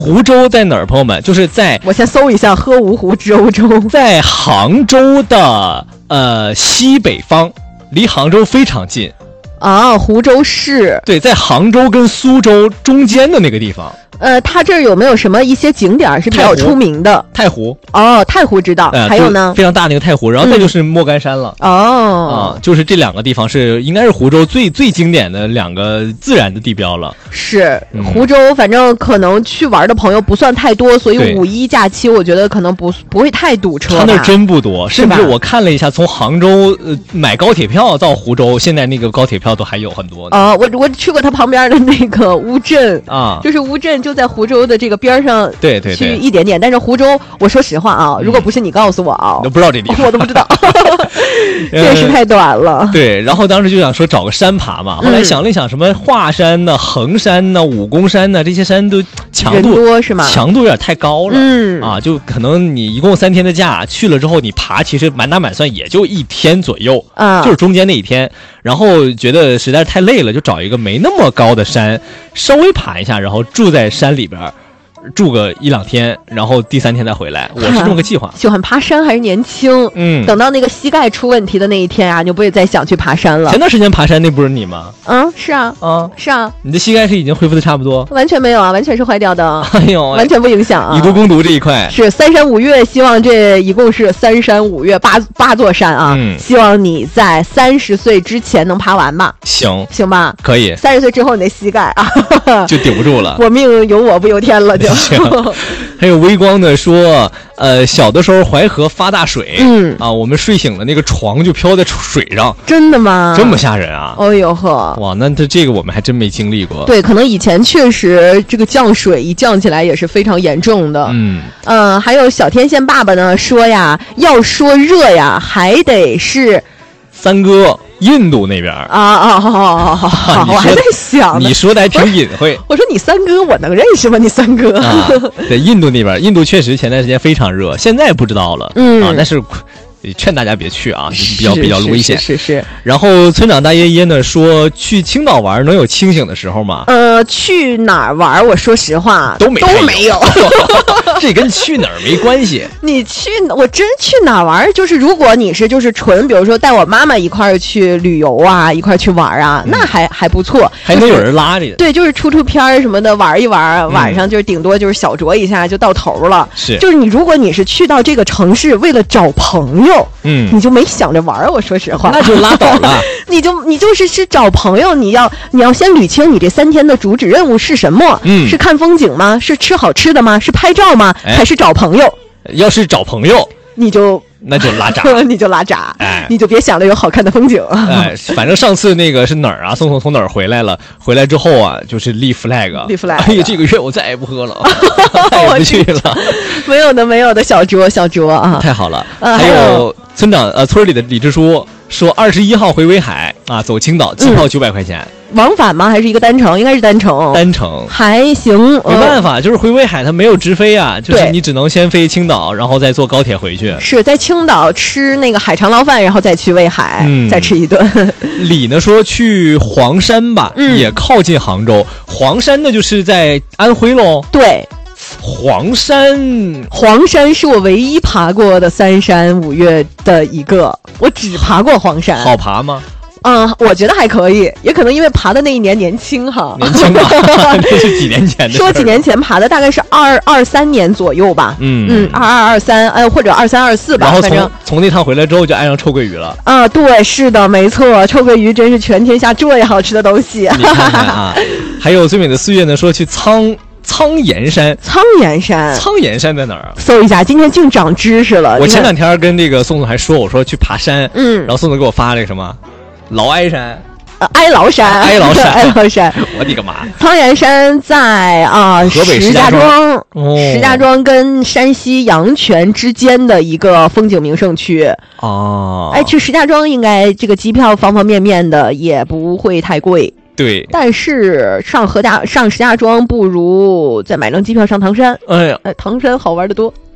湖州在哪儿？朋友们，就是在我先搜一下喝芜湖州州， 在杭州的西北方，离杭州非常近啊，湖州市。 对，在杭州跟苏州中间的那个地方。 它这儿有没有什么一些景点是比较出名的？ 太湖哦，太湖知道，还有呢？ 非常大那个太湖，然后再就是莫干山了。就是这两个地方应该是湖州最经典的两个自然的地标了。 是湖州，反正可能去玩的朋友不算太多，所以5·1假期我觉得可能不会太堵车。 他那真不多，甚至我看了一下，从杭州买高铁票到湖州，现在那个高铁票都还有很多呢。 我去过他旁边的那个乌镇啊， 就是乌镇就在湖州的这个边上， 对， 去一点点。但是湖州，我说实话啊，如果不是你告诉我啊， 都不知道这地方， 我都不知道，确实太短了。 对，然后当时就想说找个山爬嘛，后来想了一想，什么华山呢、衡山呢、武功山呢，这些山都强度多是吗？ 强度有点太高了，就可能你一共3天的假去了之后，你爬其实满打满算也就1天左右，就是中间那1天。然后觉得实在是太累了，就找一个没那么高的山，稍微爬一下，然后住在山里边。住个1-2天，然后第3天再回来，我是这么个计划。 喜欢爬山还是年轻？等到那个膝盖出问题的那一天啊，你就不会再想去爬山了。 前段时间爬山那不是你吗？ 是啊，是啊。 你的膝盖是已经恢复的差不多？ 完全没有啊，完全是坏掉的。 哎呦， 完全不影响啊。 以毒攻毒这一块是3山5岳，希望这一共是3山5岳八座山啊。希望你在30岁之前能爬完吧。行吧， 可以。 30岁之后你的膝盖啊就顶不住了。 我命由我不由天了就。 还有微光的说，小的时候淮河发大水，我们睡醒了那个床就飘在水上。 真的吗？ 这么吓人啊！ 哦呦呵， 哇，那这个我们还真没经历过。 对，可能以前确实这个降水一降起来也是非常严重的。还有小天线爸爸呢说呀，要说热呀，还得是三哥。印度那边我还在想你说的还挺隐晦。 我说你三哥我能认识吗？你三哥在印度那边，印度确实前段时间非常热，现在不知道了。但是劝大家别去啊，比较危险。 是。 然后村长大爷爷呢说，去青岛玩能有清醒的时候吗？ 去哪儿玩？我说实话都没有。 这跟去哪儿没关系。 我真去哪儿玩？就是如果你是就是纯，比如说带我妈妈一块儿去旅游啊，一块儿去玩啊，那还不错， 还能有人拉着。 对，就是出片儿什么的，玩一玩，晚上就是顶多就是小酌一下就到头了。就是如果你是去到这个城市为了找朋友。你就没想着玩，我说实话， 那就拉倒了。 你就是找朋友，你要先捋清你这3天的主旨任务是什么？是看风景吗？是吃好吃的吗？是拍照吗？还是找朋友？ 要是找朋友，那就拉闸， 你就拉闸，你就别想着有好看的风景。 反正上次那个是哪儿啊？宋从哪儿回来了？回来之后啊，就是立 flag。哎呀，这个月我再也不喝了，再也不去了。 没有的，小酌啊！ 太好了。还有村长村里的李支书说21号回威海啊，走青岛，机票900块钱。 往返吗？还是一个单程？应该是单程。还行， 没办法，就是回威海它没有直飞啊，就是你只能先飞青岛，然后再坐高铁回去。 是在青岛吃那个海肠捞饭，然后再去威海，再吃一顿。 李呢说去黄山吧，也靠近杭州。黄山呢就是在安徽喽。 对。 黄山是我唯一爬过的3山5岳的一个，我只爬过黄山。 好爬吗？ 我觉得还可以，也可能因为爬的那一年年轻哈。 年轻吧，这是几年前的。 说几年前爬的，大概是23年左右吧。22、23，或者23、24吧。 然后从那趟回来之后就爱上臭鳜鱼了。 对，是的，没错，臭鳜鱼真是全天下最好吃的东西。 你看看啊，还有最美的4月呢，说去苍岩山在哪儿啊？ 搜一下，今天净长知识了。 我前2天跟这个宋总还说，我说去爬山，然后宋总给我发了个什么劳埃山。 哀牢山， 我的个妈！ 苍岩山在河北石家庄跟山西阳泉之间的一个风景名胜区。去石家庄应该这个机票方方面面的也不会太贵。 对， 但是上石家庄不如再买张机票上唐山。唐山好玩的多。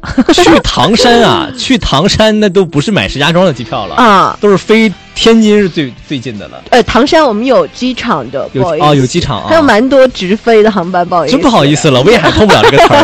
去唐山啊，去唐山那都不是买石家庄的机票了啊，都是飞天津是最近的了。 唐山我们有机场的， 有机场啊， 还有蛮多直飞的航班，不好意思， 真不好意思了，威海碰不了这个词儿。